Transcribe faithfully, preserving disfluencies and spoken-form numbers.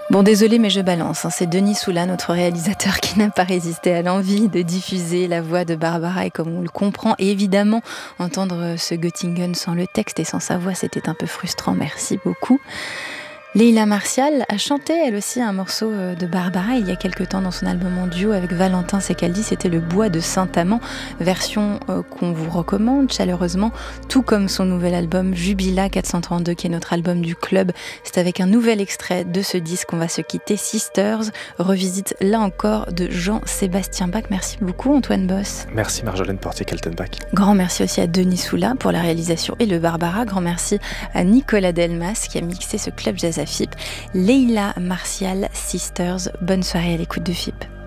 Bon, désolé, mais je balance. Hein. C'est Denis Soula, notre réalisateur, qui n'a pas résisté à l'envie de diffuser la voix de Barbara. Et comme on le comprend, évidemment, entendre ce Göttingen sans le texte et sans sa voix, c'était un peu frustrant. Merci beaucoup. Leila Martial a chanté elle aussi un morceau de Barbara il y a quelque temps dans son album en duo avec Valentin Secaldi, c'était Le Bois de Saint-Amand, version euh, qu'on vous recommande chaleureusement, tout comme son nouvel album Jubila quatre cent trente-deux qui est notre album du club. C'est avec un nouvel extrait de ce disque qu'on va se quitter. Sisters revisite là encore de Jean-Sébastien Bach. Merci beaucoup Antoine Boss. Merci Marjolaine Portier-Kaltenbach. Grand merci aussi à Denis Soula pour la réalisation et le Barbara. Grand merci à Nicolas Delmas qui a mixé ce club jazz à F I P. Leila Martial, Sisters, bonne soirée à l'écoute de F I P.